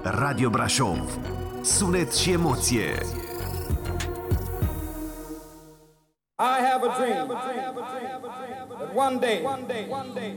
Radio Brașov. Sunet și emoție. I have a dream that one day